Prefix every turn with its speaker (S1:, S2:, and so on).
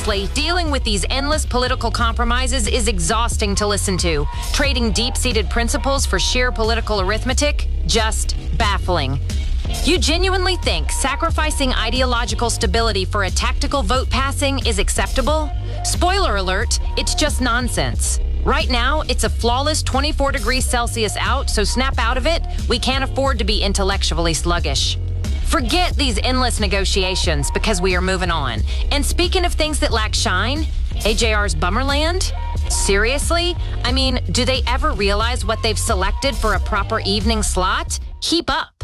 S1: Honestly, dealing with these endless political compromises is exhausting to listen to. Trading deep-seated principles for sheer political arithmetic? Just baffling. You genuinely think sacrificing ideological stability for a tactical vote passing is acceptable? Spoiler alert, it's just nonsense. Right now, it's a flawless 24 degrees Celsius out, so snap out of it. We can't afford to be intellectually sluggish. Forget these endless negotiations because we are moving on. And speaking of things that lack shine, AJR's Bummerland? Seriously? I mean, do they ever realize what they've selected for a proper evening slot? Keep up.